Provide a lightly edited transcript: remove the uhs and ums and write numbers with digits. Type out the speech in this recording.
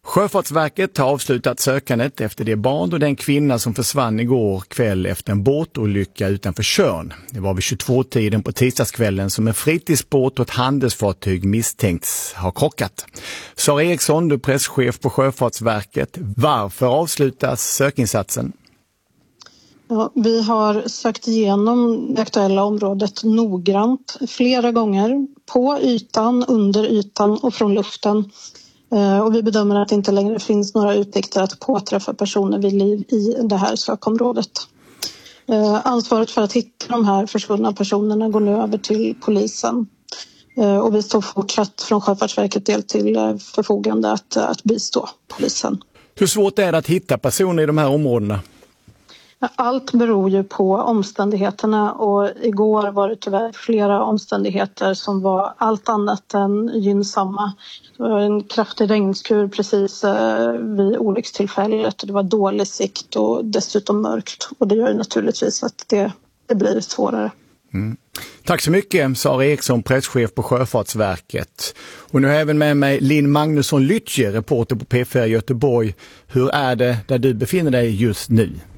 Sjöfartsverket har avslutat sökandet efter det barn och den kvinna som försvann igår kväll efter en båtolycka utanför Tjörn. Det var vid 22-tiden på tisdagskvällen som en fritidsbåt och ett handelsfartyg misstänkts ha krockat. Sara Eriksson, du är presschef på Sjöfartsverket. Varför avslutas sökinsatsen? Ja, vi har sökt igenom det aktuella området noggrant flera gånger på ytan, under ytan och från luften. Och vi bedömer att det inte längre finns några utsikter att påträffa personer vid liv i det här sökområdet. Ansvaret för att hitta de här försvunna personerna går nu över till polisen. Och vi står fortsatt från Sjöfartsverket del till förfogande att bistå polisen. Hur svårt är det att hitta personer i de här områdena? Allt beror ju på omständigheterna och igår var det tyvärr flera omständigheter som var allt annat än gynnsamma. Det var en kraftig regnskur precis vid olyckstillfället. Det var dålig sikt och dessutom mörkt och det gör ju naturligtvis att det blir svårare. Mm. Tack så mycket, Sara Eriksson, presschef på Sjöfartsverket. Och nu har jag även med mig Linn Magnusson Lytje, reporter på P4 Göteborg. Hur är det där du befinner dig just nu?